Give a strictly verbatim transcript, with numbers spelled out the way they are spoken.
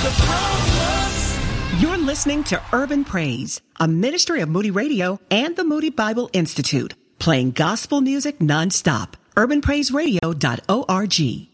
the promise. You're listening to Urban Praise, a ministry of Moody Radio and the Moody Bible Institute, playing gospel music nonstop. urban praise radio dot org.